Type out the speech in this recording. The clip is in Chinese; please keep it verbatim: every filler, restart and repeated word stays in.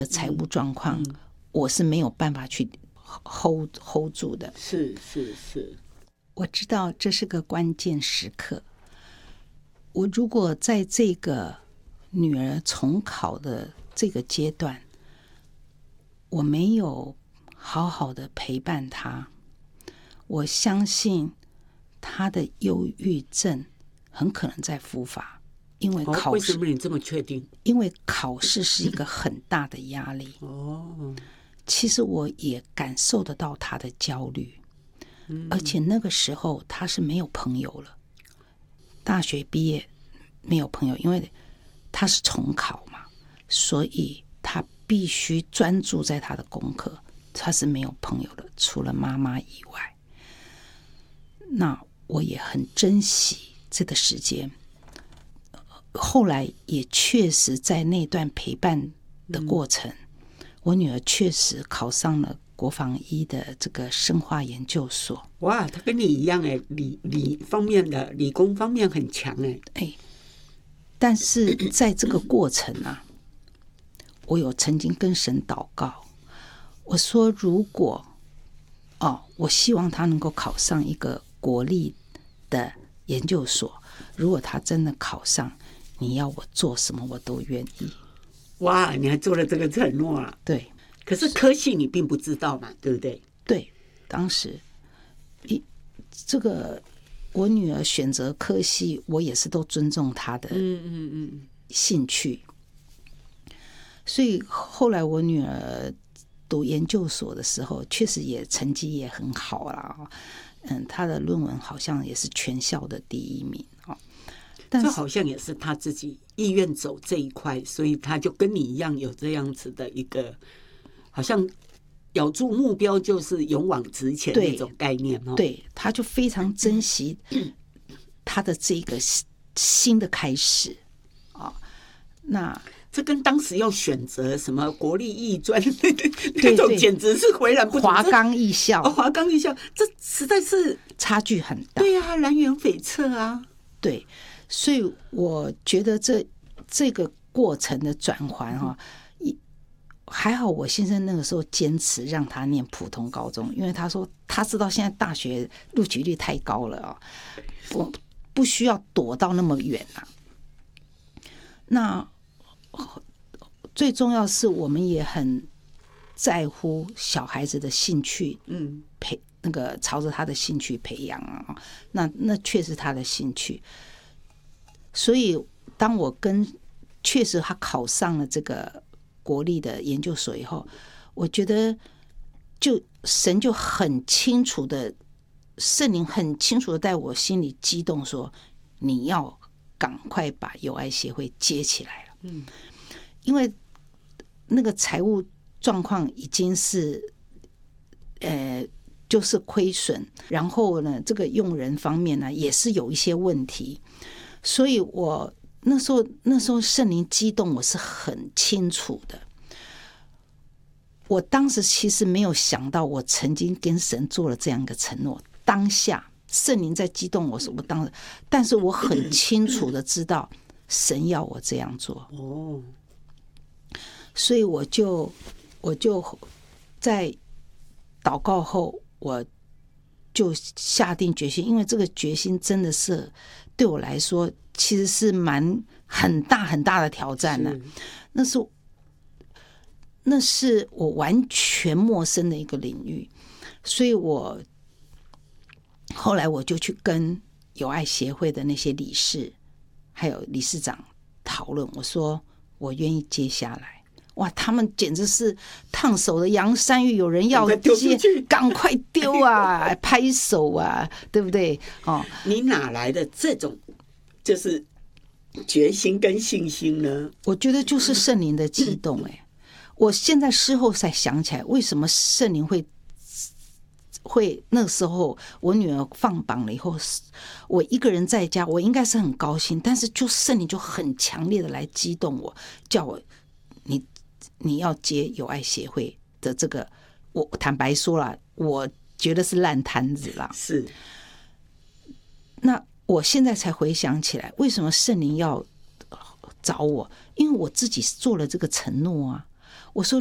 财务状况，嗯、我是没有办法去 hold hold 住的。 是是是， 我知道这是个关键时刻。我如果在这个女儿重考的这个阶段，我没有好好的陪伴她，我相信她的忧郁症很可能在复发。因为考试、 哦、为什么你这么确定？ 因为考试是一个很大的压力。哦，其实我也感受得到他的焦虑，嗯、而且那个时候他是没有朋友了。大学毕业没有朋友，因为他是重考嘛，所以他必须专注在他的功课，他是没有朋友的，除了妈妈以外。那我也很珍惜这个时间。后来也确实在那段陪伴的过程，嗯、我女儿确实考上了国防医的这个生化研究所。 哇，她跟你一样哎，理理方面的理工方面很强哎。 哎，但是在这个过程啊，我有曾经跟神祷告，我说如果哦，我希望她能够考上一个国立的研究所，如果她真的考上，你要我做什么我都愿意。 哇，你还做了这个承诺啊？ 对。 可是科系你并不知道嘛，对不对？ 对，当时一这个我女儿选择科系，我也是都尊重她的兴趣。嗯嗯嗯。所以后来我女儿读研究所的时候，确实也成绩也很好啦。嗯，她的论文好像也是全校的第一名。 这好像也是他自己意愿走这一块，所以他就跟你一样有这样子的一个，好像咬住目标就是勇往直前那种概念哦。 对，他就非常珍惜他的这个新的开始啊。那这跟当时要选择什么国立艺专那种简直是回然不同。 华冈艺校， 哦，华冈艺校，这实在是差距很大。 对啊，南辕北辙啊。 对。所以我觉得这这个过程的转换哈，还好我先生那个时候坚持让他念普通高中，因为他说他知道现在大学录取率太高了啊，我不需要躲到那么远啊。那最重要是我们也很在乎小孩子的兴趣，嗯，培那个朝着他的兴趣培养啊，那那确实他的兴趣。所以当我跟确实他考上了这个国立的研究所以后，我觉得就神就很清楚的，圣灵很清楚的在我心里激动说，你要赶快把友爱协会接起来了。嗯，因为那个财务状况已经是呃就是亏损，然后呢这个用人方面呢也是有一些问题。所以我那时候那时候圣灵激动我是很清楚的。我当时其实没有想到我曾经跟神做了这样一个承诺，当下圣灵在激动我时我当时，但是我很清楚的知道神要我这样做。哦，所以我就我就在祷告后我就下定决心，因为这个决心真的是对我来说其实是蛮很大很大的挑战的。那是那是我完全陌生的一个领域，所以我后来我就去跟友爱协会的那些理事还有理事长讨论，我说我愿意接下来。哇，他们简直是烫手的洋山芋，有人要接，赶快丢啊，拍手啊，对不对？哦， 你哪来的这种就是决心跟信心呢？ 我觉得就是圣灵的激动。哎，我现在事后才想起来，为什么圣灵会会那个时候我女儿放榜了以后，我一个人在家，我应该是很高兴，但是就圣灵就很强烈的来激动我，叫我你。你要接友爱协会的这个，我坦白说了，我觉得是烂摊子啦。 是。 那我现在才回想起来，为什么圣灵要找我？因为我自己做了这个承诺啊。 我说